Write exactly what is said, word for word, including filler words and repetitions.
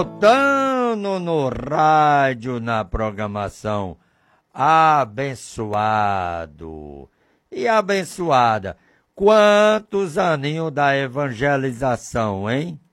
Voltando no rádio, na programação abençoado e abençoada. Quantos aninhos da evangelização, hein?